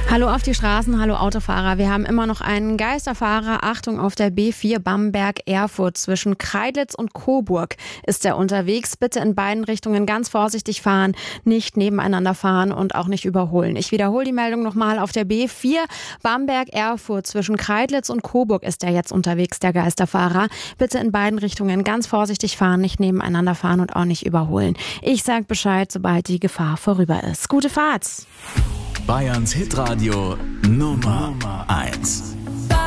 Hallo auf die Straßen, hallo Autofahrer. Wir haben immer noch einen Geisterfahrer. Achtung, auf der B4 Bamberg-Erfurt zwischen Kreidlitz und Coburg ist er unterwegs. Bitte in beiden Richtungen ganz vorsichtig fahren, nicht nebeneinander fahren und auch nicht überholen. Ich wiederhole die Meldung nochmal. Auf der B4 Bamberg-Erfurt zwischen Kreidlitz und Coburg ist er jetzt unterwegs, der Geisterfahrer. Bitte in beiden Richtungen ganz vorsichtig fahren, nicht nebeneinander fahren und auch nicht überholen. Ich sag Bescheid, sobald die Gefahr vorüber ist. Gute Fahrt! Bayerns Hitradio Nummer 1.